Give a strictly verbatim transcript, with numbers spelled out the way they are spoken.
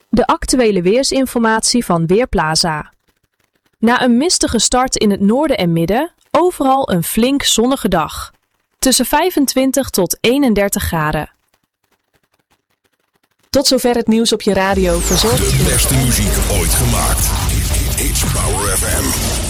De actuele weersinformatie van Weerplaza. Na een mistige start in het noorden en midden, overal een flink zonnige dag. Tussen vijfentwintig tot eenendertig graden. Tot zover het nieuws op je radio verzorgd. De beste muziek ooit gemaakt. It's Power F M.